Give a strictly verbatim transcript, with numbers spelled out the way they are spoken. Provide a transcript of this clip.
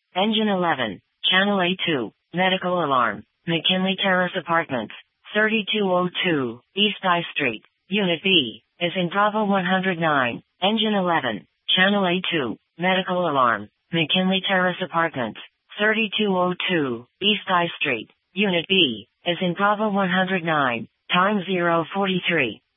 Engine eleven, Channel A two, medical alarm, McKinley Terrace Apartments, thirty-two oh two, East I Street, Unit B, is in Bravo one hundred nine, Engine eleven, Channel A two, medical alarm, McKinley Terrace Apartments, thirty-two oh two, East I Street, Unit B, is in Bravo one hundred nine, time zero forty-three.